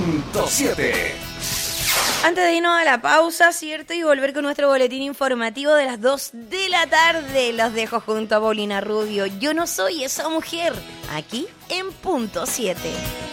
Punto 7. Antes de irnos a la pausa, ¿cierto? Y volver con nuestro boletín informativo de las 2 de la tarde. Los dejo junto a Paulina Rubio. Yo no soy esa mujer. Aquí en Punto 7.